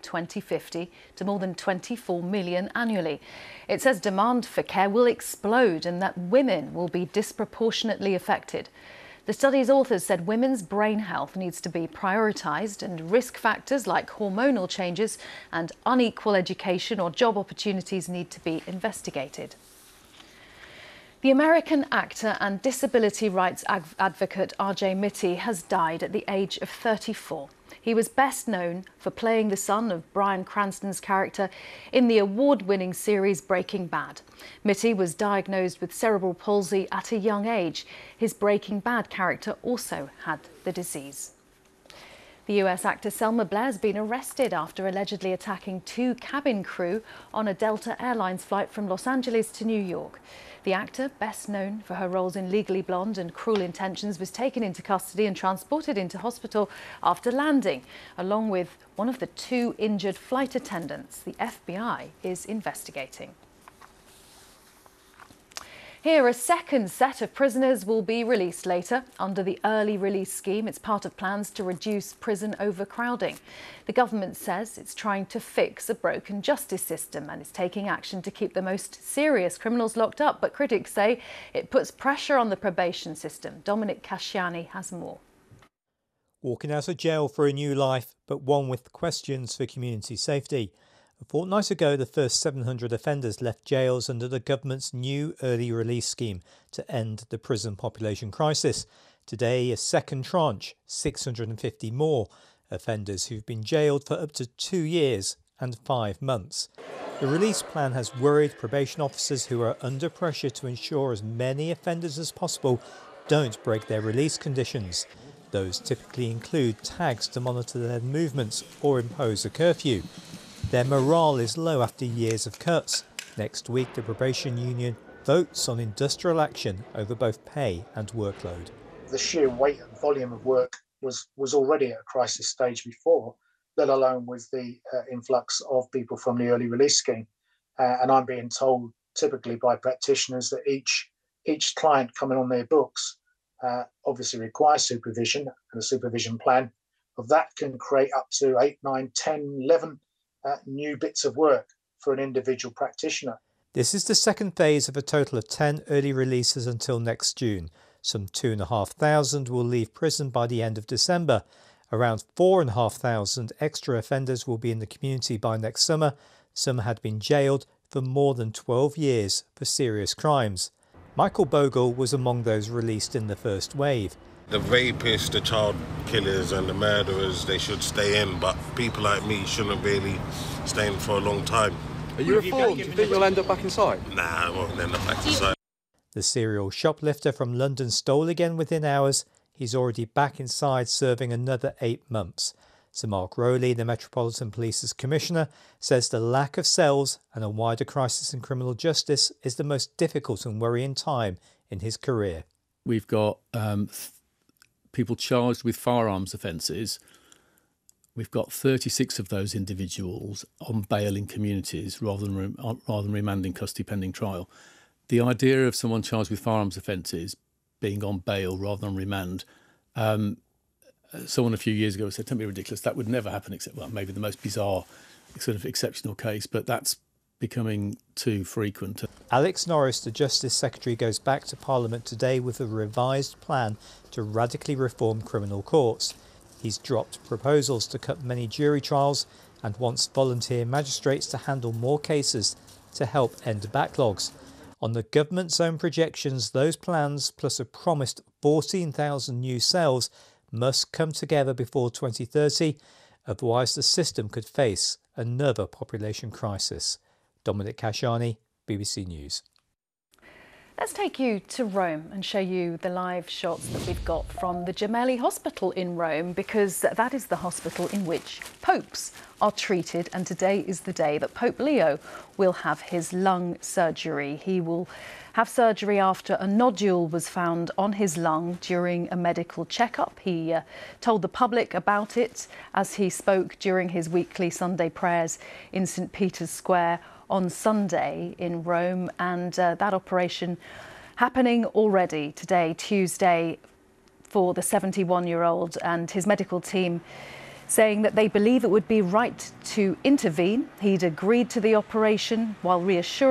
2050 to more than 24 million annually. It says demand for care will explode and that women will be disproportionately affected. The study's authors said women's brain health needs to be prioritised and risk factors like hormonal changes and unequal education or job opportunities need to be investigated. The American actor and disability rights advocate R.J. Mitte has died at the age of 34. He was best known for playing the son of Bryan Cranston's character in the award-winning series Breaking Bad. Mitte was diagnosed with cerebral palsy at a young age. His Breaking Bad character also had the disease. The US actor Selma Blair has been arrested after allegedly attacking 2 cabin crew on a Delta Airlines flight from Los Angeles to New York. The actor, best known for her roles in Legally Blonde and Cruel Intentions, was taken into custody and transported into hospital after landing, along with one of the 2 injured flight attendants. The FBI is investigating. Here, a second set of prisoners will be released later under the early release scheme. It's part of plans to reduce prison overcrowding. The government says it's trying to fix a broken justice system and is taking action to keep the most serious criminals locked up. But critics say it puts pressure on the probation system. Dominic Casciani has more. Walking out of jail for a new life, but one with questions for community safety. A fortnight ago, the first 700 offenders left jails under the government's new early release scheme to end the prison population crisis. Today, a second tranche, 650 more offenders who've been jailed for up to 2 years and 5 months. The release plan has worried probation officers who are under pressure to ensure as many offenders as possible don't break their release conditions. Those typically include tags to monitor their movements or impose a curfew. Their morale is low after years of cuts. Next week, the probation union votes on industrial action over both pay and workload. The sheer weight and volume of work was already at a crisis stage before, let alone with the influx of people from the early release scheme. And I'm being told typically by practitioners that each client coming on their books obviously requires supervision, and a supervision plan of that can create up to 8, 9, 10, 11 new bits of work for an individual practitioner. This is the second phase of a total of 10 early releases until next June. Some 2,500 will leave prison by the end of December. Around 4,500 extra offenders will be in the community by next summer. Some had been jailed for more than 12 years for serious crimes. Michael Bogle was among those released in the first wave. The rapists, the child killers and the murderers, they should stay in, but people like me shouldn't really stay in for a long time. Are you reformed? Do you think you'll end up back inside? Nah, I won't end up back inside. The serial shoplifter from London stole again within hours. He's already back inside serving another 8 months. Sir Mark Rowley, the Metropolitan Police's Commissioner, says the lack of cells and a wider crisis in criminal justice is the most difficult and worrying time in his career. We've got people charged with firearms offences. We've got 36 of those individuals on bail in communities rather than remand in custody pending trial. The idea of someone charged with firearms offences being on bail rather than remand, someone a few years ago said, "Don't be ridiculous, that would never happen except, well, maybe the most bizarre sort of exceptional case," but that's becoming too frequent. Alex Norris, the Justice Secretary, goes back to Parliament today with a revised plan to radically reform criminal courts. He's dropped proposals to cut many jury trials and wants volunteer magistrates to handle more cases to help end backlogs. On the government's own projections, those plans, plus a promised 14,000 new cells, must come together before 2030. Otherwise, the system could face another population crisis. Dominic Casciani, BBC News. Let's take you to Rome and show you the live shots that we've got from the Gemelli Hospital in Rome, because that is the hospital in which popes are treated, and today is the day that Pope Leo will have his lung surgery. He will have surgery after a nodule was found on his lung during a medical checkup. He told the public about it as he spoke during his weekly Sunday prayers in St. Peter's Square on Sunday in Rome, and that operation happening already today, Tuesday, for the 71-year-old, and his medical team saying that they believe it would be right to intervene. He'd agreed to the operation while reassuring